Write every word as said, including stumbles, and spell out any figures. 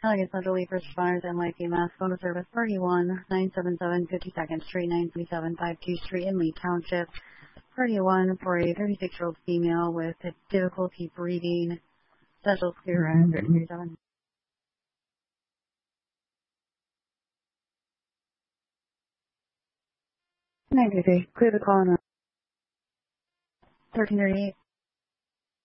Allegan Central Lead First Responders, N Y P Mass, phone service thirty-one nine seven seven fifty-second Street, nine three seven five two Street in Lee Township. thirty-one for a thirty-six-year-old female with difficulty breathing. Special clear at thirty-seven. nine three three. Clear the call on thirteen thirty-eight.